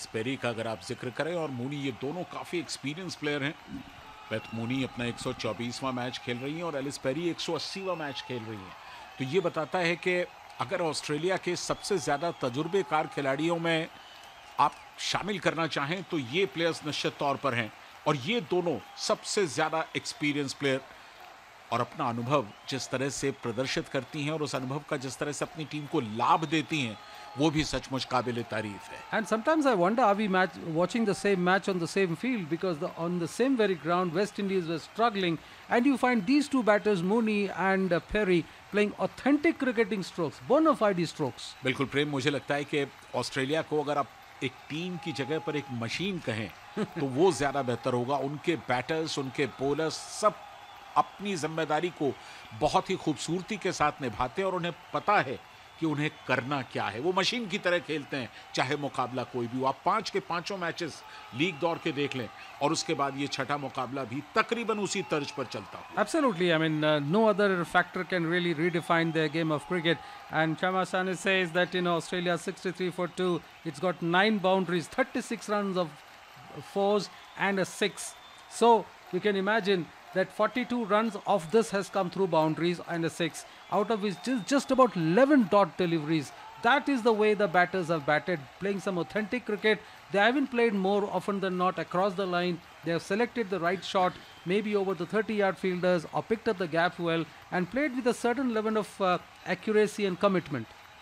Peri का अगर आप जिक्र करें और मूनी, ये दोनों काफ़ी एक्सपीरियंस प्लेयर हैं। बेथ मूनी अपना 124वां मैच खेल रही हैं और एलिस पेरी 180वां मैच खेल रही हैं। तो ये बताता है कि अगर ऑस्ट्रेलिया के सबसे ज़्यादा तजुर्बेकार खिलाड़ियों में आप शामिल करना चाहें तो ये प्लेयर्स निश्चित तौर पर हैं, और ये दोनों सबसे ज़्यादा एक्सपीरियंस प्लेयर, और अपना अनुभव जिस तरह से प्रदर्शित करती हैं और उस अनुभव का जिस तरह से अपनी टीम को लाभ देती हैं, वो भी सचमुच काबिल तारीफ है। And sometimes I wonder, are we watching the same match on the same field? Because on the same very ground, West Indies were struggling, and you find these two batters, Mooney and Perry, playing authentic cricketing strokes, bona fide strokes. बिल्कुल प्रेम, मुझे लगता है कि Australia को अगर आप एक team की जगह पर एक मशीन कहें तो वो ज़्यादा बेहतर होगा। उनके बैटर्स, उनके बॉलर्स सब अपनी जिम्मेदारी को बहुत ही खूबसूरती के साथ निभाते हैं और उन्हें पता है कि उन्हें करना क्या है। वो मशीन की तरह खेलते हैं, चाहे मुकाबला कोई भी हो। आप 5 के 5 मैचेस लीग दौर के देख लें और उसके बाद ये छठा मुकाबला भी तकरीबन उसी तर्ज पर चलता हो। Absolutely. I mean, no other factor can really redefine their game of cricket. And Chama Sane says that in Australia, 63 for 2, it's got 9 boundaries, 36 runs of 4s and a 6. So you can imagine that 42 runs of this has come through boundaries and a 6, out of which just about 11 dot deliveries. That is the way the batters have batted, playing some authentic cricket. They haven't played more often than not across the line. They have selected the right shot, maybe over the 30-yard fielders, or picked up the gap well, and played with a certain level of accuracy and commitment.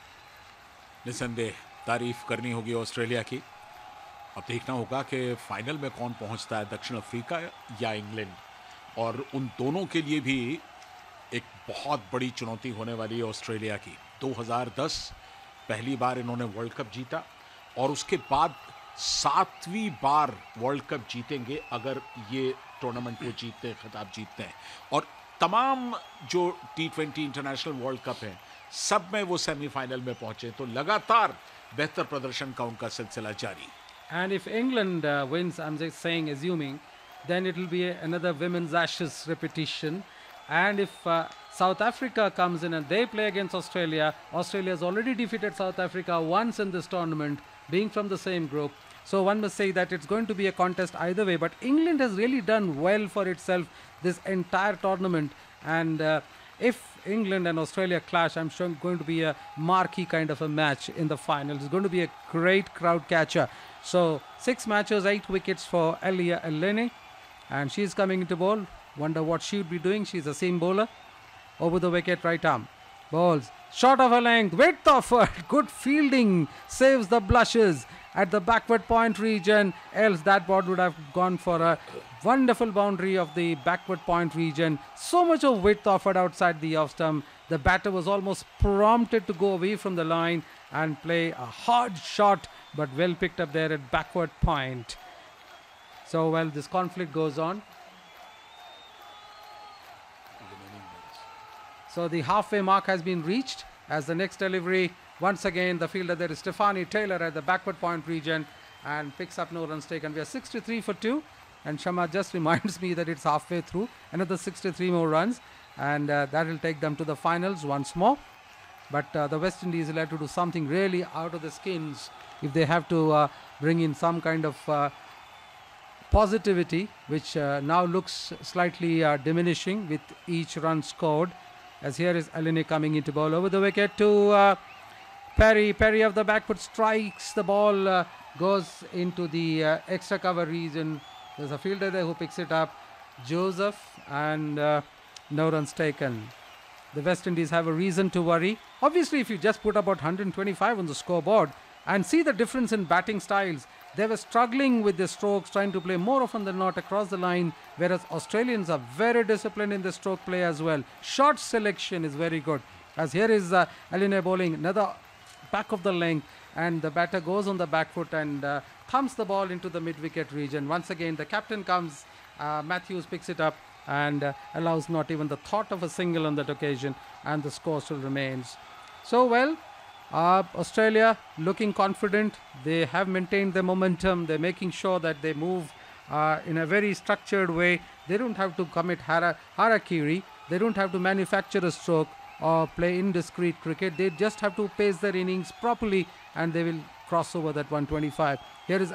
निसंदेह तारीफ करनी होगी Australia की। अब देखना होगा कि final में कौन पहुंचता है, दक्षिण अफ्रीका या इंग्लैंड, और उन दोनों के लिए भी एक बहुत बड़ी चुनौती होने वाली है ऑस्ट्रेलिया की। 2010 पहली बार इन्होंने वर्ल्ड कप जीता और उसके बाद 7वीं बार वर्ल्ड कप जीतेंगे अगर ये टूर्नामेंट को जीतते हैं, खिताब जीतते हैं। और तमाम जो T20 इंटरनेशनल वर्ल्ड कप हैं सब में वो सेमीफाइनल में पहुंचे, तो लगातार बेहतर प्रदर्शन का उनका सिलसिला जारी। And if England wins, I'm just saying, assuming, then it will be another women's Ashes repetition. And if South Africa comes in and they play against Australia, Australia has already defeated South Africa once in this tournament, being from the same group. So one must say that it's going to be a contest either way. But England has really done well for itself this entire tournament. And if England and Australia clash, I'm sure it's going to be a marquee kind of a match in the final. It's going to be a great crowd catcher. So 6 matches, 8 wickets for Elia Eleni. And she's coming into bowl. Wonder what she would be doing. She's a seam bowler. Over the wicket, right arm. Balls. Short of her length. Width of her. Good fielding. Saves the blushes at the backward point region. Else that ball would have gone for a wonderful boundary of the backward point region. So much of width offered outside the off stump. The batter was almost prompted to go away from the line and play a hard shot, but well picked up there at backward point. So, well, this conflict goes on. So the halfway mark has been reached as the next delivery. Once again, the fielder there is Stefanie Taylor at the backward point region and picks up no runs taken. We are 63 for 2. And Shama just reminds me that it's halfway through. Another 63 more runs. And that will take them to the finals once more. But the West Indies will have to do something really out of the skins if they have to bring in some kind of positivity, which now looks slightly diminishing with each run scored. As here is Eleni coming into ball over the wicket to Perry. Perry of the backward strikes. The ball goes into the extra cover region. There's a fielder there who picks it up, Joseph, and no runs taken. The West Indies have a reason to worry. Obviously, if you just put about 125 on the scoreboard and see the difference in batting styles, they were struggling with their strokes, trying to play more often than not across the line, whereas Australians are very disciplined in the stroke play as well. Shot selection is very good. As here is Eleni bowling, another back of the length, and the batter goes on the back foot and thumps the ball into the mid-wicket region. Once again, the captain comes, Matthews picks it up and allows not even the thought of a single on that occasion, and the score still remains. So, well, Australia looking confident. They have maintained their momentum. They're making sure that they move in a very structured way. They don't have to commit harakiri. They don't have to manufacture a stroke or play indiscreet cricket. They just have to pace their innings properly and they will cross over that 125. Here is